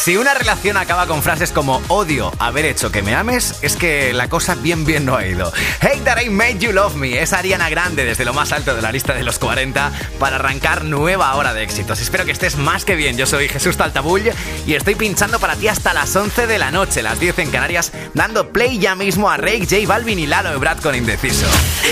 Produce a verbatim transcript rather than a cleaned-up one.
Si una relación acaba con frases como odio haber hecho que me ames, es que la cosa bien bien no ha ido. Hate That I Made You Love Me es Ariana Grande desde lo más alto de la lista de los cuarenta para arrancar nueva hora de éxitos. Espero que estés más que bien. Yo soy Jesús Taltabull y estoy pinchando para ti hasta las once de la noche, las diez en Canarias, dando play ya mismo a Rake, J Balvin y Lalo Ebrard con Indeciso.